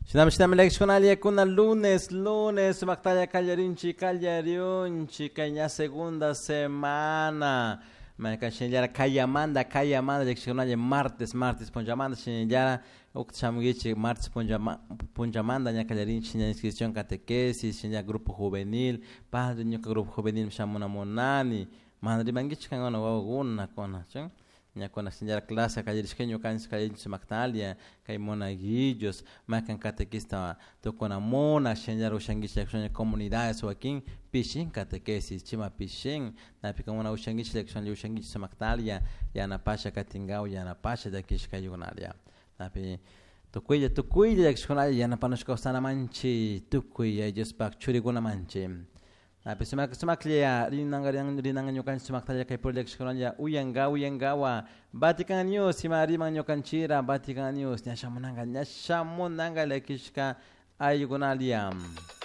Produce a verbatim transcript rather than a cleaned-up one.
Sinam sinam leksionalia kuna lunes, lunes, baktaya kallarinchi, kallarionchi, kaya segunda semana. Maika shinjara kayamanda, kayamanda leksionalia martes, martes ponjamanda shinjara ukchamugichi martes ponjama ponjamanda nya kallarinchi nya inscripción catequesis, nya grupo juvenil, padre nya grupo juvenil shamuna monani, mandri mangichi kangona waguna kona, chang. Nya kona sinjara clase kallarishkenyo kan kallarich maktalia kay monaguillos makan catequista to kona mona sinjara ushangish lekción comunidades o aquí pishin catequesis chima pishin na pika mona ushangish lekción ushangish maktalia ya na pasha katingao ya na pasha da kish kayunalia na pi to kuya to kuya lekción ya na panoshka sana manchi to kuya just pak churi guna manchi. Tapi semak semak liya rinang yang rinang nyokan semak tanya kay project sekolahnya uyangga uyangawa batikan news si mari mang nyokan cira batikan news nya shamunanga nya shamunanga lekishka ayugunaliam.